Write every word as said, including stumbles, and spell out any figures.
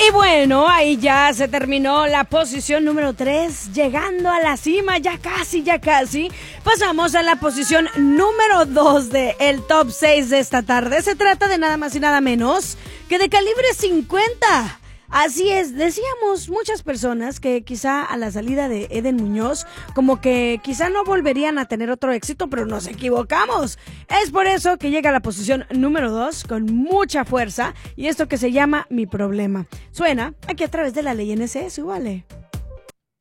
Y bueno, ahí ya se terminó la posición número tres, llegando a la cima, ya casi, ya casi. Pasamos a la posición número dos de el top seis de esta tarde. Se trata de nada más y nada menos que de Calibre cincuenta. Así es, decíamos muchas personas que quizá a la salida de Eden Muñoz, como que quizá no volverían a tener otro éxito, pero nos equivocamos. Es por eso que llega a la posición número dos con mucha fuerza y esto que se llama Mi Problema. Suena aquí a través de La Ley N C, súbale.